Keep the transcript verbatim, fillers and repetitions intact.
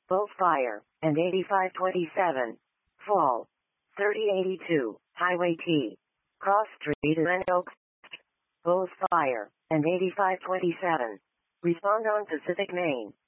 Both Fire, and eighty-five twenty-seven. Fall. thirty eighty-two, Highway T. Cross Street in Oaks. Both Fire, and eighty-five twenty-seven. Respond on Pacific Main.